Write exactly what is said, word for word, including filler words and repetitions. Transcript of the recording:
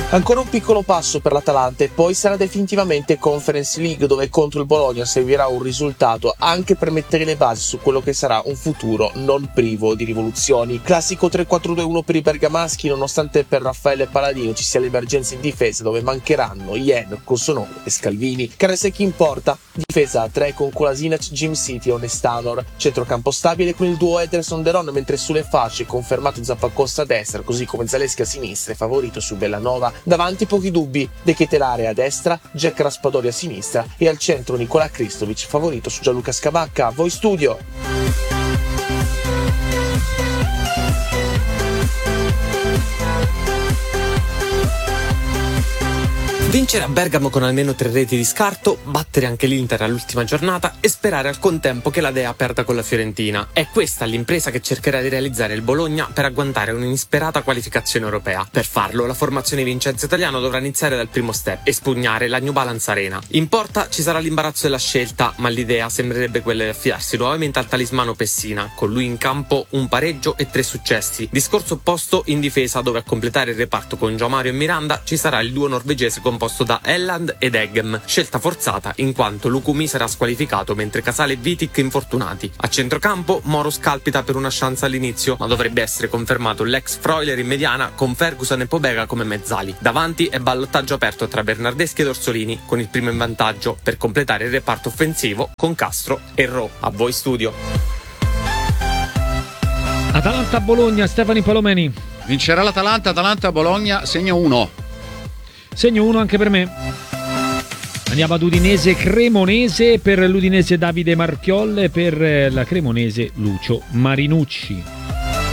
Ancora un piccolo passo per l'Atalanta e poi sarà definitivamente Conference League, dove contro il Bologna servirà un risultato anche per mettere le basi su quello che sarà un futuro non privo di rivoluzioni. Classico tre quattro due uno per i bergamaschi, nonostante per Raffaele Paladino ci sia l'emergenza in difesa, dove mancheranno Jen, Cossonone e Scalvini. Caresecchi in porta, difesa a tre con Kolasinac, Jim City e Onestanor, centrocampo stabile con il duo Ederson-Deron, mentre sulle fasce confermato Zappacosta a destra, così come Zaleschi a sinistra e favorito su Bellanova. Davanti pochi dubbi, De Ketelare a destra, Jack Raspadori a sinistra e al centro Nicola Kristovic, favorito su Gianluca Scamacca. Voi studio! Vincere a Bergamo con almeno tre reti di scarto, battere anche l'Inter all'ultima giornata e sperare al contempo che la Dea perda con la Fiorentina. È questa l'impresa che cercherà di realizzare il Bologna per agguantare un'inisperata qualificazione europea. Per farlo, la formazione Vincenzo Italiano dovrà iniziare dal primo step, espugnare la New Balance Arena. In porta ci sarà l'imbarazzo della scelta, ma l'idea sembrerebbe quella di affidarsi nuovamente al talismano Pessina, con lui in campo un pareggio e tre successi. Discorso opposto in difesa, dove a completare il reparto con João Mario e Miranda ci sarà il duo norvegese con composto da Elland ed Eggem, scelta forzata in quanto Lukumi sarà squalificato mentre Casale e Vitic infortunati. A centrocampo Moro scalpita per una chance all'inizio, ma dovrebbe essere confermato l'ex Freuler in mediana con Ferguson e Pobega come mezzali. Davanti è ballottaggio aperto tra Bernardeschi ed Orsolini, con il primo in vantaggio per completare il reparto offensivo con Castro e Ro. A voi studio. Atalanta-Bologna, Stefani Palomeni. Vincerà l'Atalanta, Atalanta-Bologna, segno uno. Segno uno anche per me. Andiamo ad Udinese Cremonese, per l'Udinese Davide Marchiolle, per la Cremonese Lucio Marinucci.